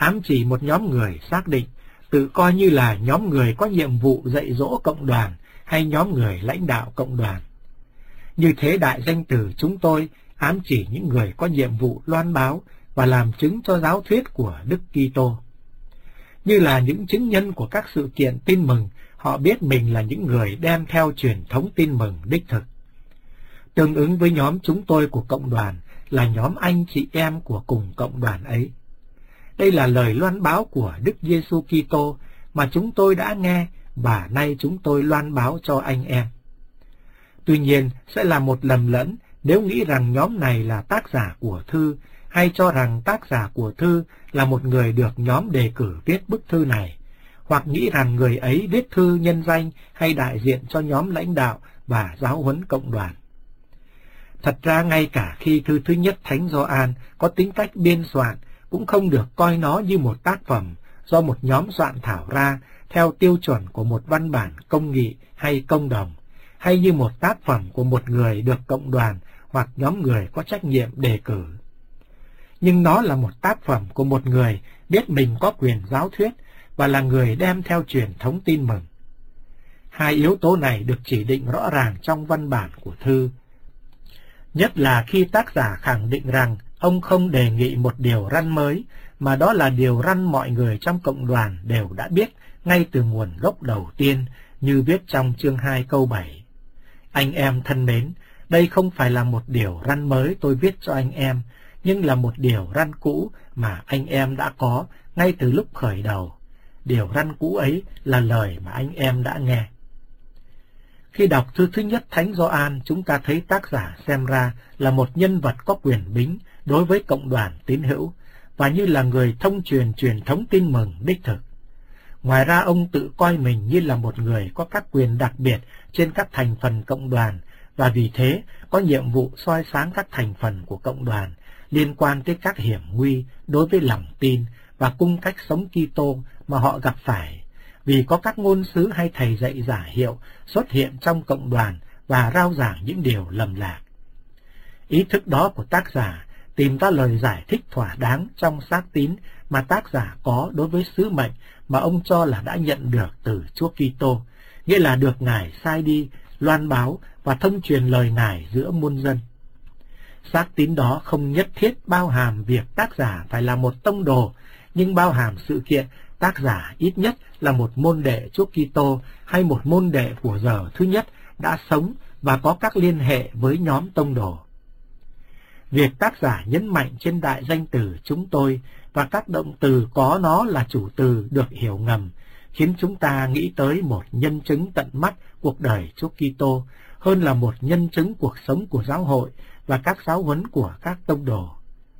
ám chỉ một nhóm người xác định, tự coi như là nhóm người có nhiệm vụ dạy dỗ cộng đoàn hay nhóm người lãnh đạo cộng đoàn. Như thế đại danh từ chúng tôi ám chỉ những người có nhiệm vụ loan báo và làm chứng cho giáo thuyết của Đức Kitô. Như là những chứng nhân của các sự kiện tin mừng, họ biết mình là những người đem theo truyền thống tin mừng đích thực. Tương ứng với nhóm chúng tôi của cộng đoàn là nhóm anh chị em của cùng cộng đoàn ấy. Đây là lời loan báo của Đức Giêsu Kitô mà chúng tôi đã nghe và nay chúng tôi loan báo cho anh em. Tuy nhiên, sẽ là một lầm lẫn nếu nghĩ rằng nhóm này là tác giả của thư, hay cho rằng tác giả của thư là một người được nhóm đề cử viết bức thư này, hoặc nghĩ rằng người ấy viết thư nhân danh hay đại diện cho nhóm lãnh đạo và giáo huấn cộng đoàn. Thật ra ngay cả khi thư thứ nhất Thánh Gioan có tính cách biên soạn, cũng không được coi nó như một tác phẩm do một nhóm soạn thảo ra theo tiêu chuẩn của một văn bản công nghị hay công đồng, hay như một tác phẩm của một người được cộng đoàn hoặc nhóm người có trách nhiệm đề cử. Nhưng nó là một tác phẩm của một người biết mình có quyền giáo thuyết và là người đem theo truyền thống tin mừng. Hai yếu tố này được chỉ định rõ ràng trong văn bản của thư. Nhất là khi tác giả khẳng định rằng ông không đề nghị một điều răn mới, mà đó là điều răn mọi người trong cộng đoàn đều đã biết ngay từ nguồn gốc đầu tiên, như viết trong chương 2 câu 7. Anh em thân mến, đây không phải là một điều răn mới tôi viết cho anh em, nhưng là một điều răn cũ mà anh em đã có ngay từ lúc khởi đầu. Điều răn cũ ấy là lời mà anh em đã nghe. Khi đọc thư thứ nhất Thánh Gioan, chúng ta thấy tác giả xem ra là một nhân vật có quyền bính đối với cộng đoàn tín hữu, và như là người thông truyền truyền thống tin mừng đích thực. Ngoài ra, ông tự coi mình như là một người có các quyền đặc biệt trên các thành phần cộng đoàn, và vì thế có nhiệm vụ soi sáng các thành phần của cộng đoàn liên quan tới các hiểm nguy đối với lòng tin và cung cách sống Kitô mà họ gặp phải, vì có các ngôn sứ hay thầy dạy giả hiệu xuất hiện trong cộng đoàn và rao giảng những điều lầm lạc. Ý thức đó của tác giả tìm ra lời giải thích thỏa đáng trong xác tín mà tác giả có đối với sứ mệnh mà ông cho là đã nhận được từ Chúa Kitô, nghĩa là được Ngài sai đi, loan báo và thông truyền lời Ngài giữa muôn dân. Xác tín đó không nhất thiết bao hàm việc tác giả phải là một tông đồ, nhưng bao hàm sự kiện tác giả ít nhất là một môn đệ Chúa Kitô hay một môn đệ của giờ thứ nhất đã sống và có các liên hệ với nhóm tông đồ. Việc tác giả nhấn mạnh trên đại danh từ chúng tôi và các động từ có nó là chủ từ được hiểu ngầm, khiến chúng ta nghĩ tới một nhân chứng tận mắt cuộc đời Chúa Kitô hơn là một nhân chứng cuộc sống của giáo hội và các giáo huấn của các tông đồ.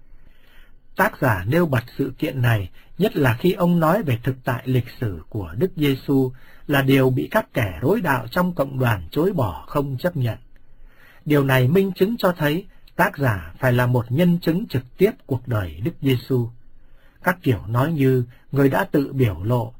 Tác giả nêu bật sự kiện này, nhất là khi ông nói về thực tại lịch sử của Đức Giêsu là điều bị các kẻ rối đạo trong cộng đoàn chối bỏ không chấp nhận. Điều này minh chứng cho thấy tác giả phải là một nhân chứng trực tiếp cuộc đời Đức Giêsu. Các kiểu nói như người đã tự biểu lộ,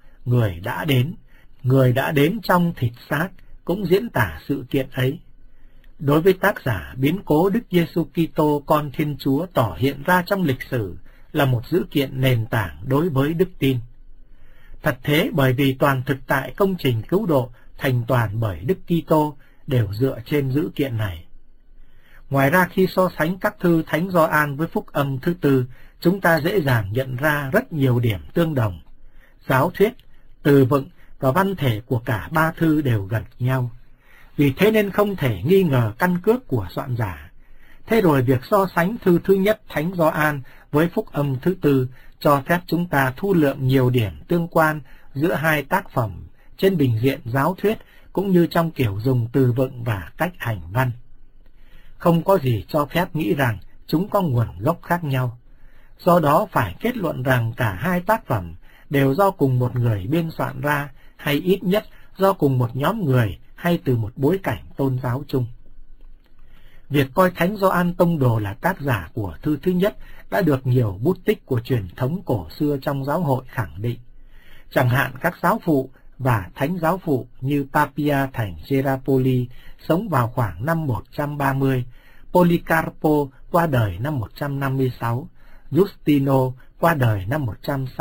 người đã đến trong thịt xác cũng diễn tả sự kiện ấy. Đối với tác giả, biến cố Đức Giêsu Kitô con Thiên Chúa tỏ hiện ra trong lịch sử là một dữ kiện nền tảng đối với đức tin. Thật thế, bởi vì toàn thực tại công trình cứu độ thành toàn bởi Đức Kitô đều dựa trên dữ kiện này. Ngoài ra, khi so sánh các thư Thánh Gioan với phúc âm thứ tư, chúng ta dễ dàng nhận ra rất nhiều điểm tương đồng. Giáo thuyết, từ vựng và văn thể của cả ba thư đều gần nhau. Vì thế nên không thể nghi ngờ căn cước của soạn giả. Thế rồi việc so sánh thư thứ nhất Thánh Gioan với phúc âm thứ tư cho phép chúng ta thu lượm nhiều điểm tương quan giữa hai tác phẩm trên bình diện giáo thuyết cũng như trong kiểu dùng từ vựng và cách hành văn. Không có gì cho phép nghĩ rằng chúng có nguồn gốc khác nhau. Do đó phải kết luận rằng cả hai tác phẩm đều do cùng một người biên soạn ra, hay ít nhất do cùng một nhóm người hay từ một bối cảnh tôn giáo chung. Việc coi Thánh Gioan tông đồ là tác giả của thư thứ nhất đã được nhiều bút tích của truyền thống cổ xưa trong giáo hội khẳng định. Chẳng hạn các giáo phụ và thánh giáo phụ như Papia thành Gerapoli sống vào khoảng năm 130, Policarpo qua đời năm 156, Justino qua đời năm 160.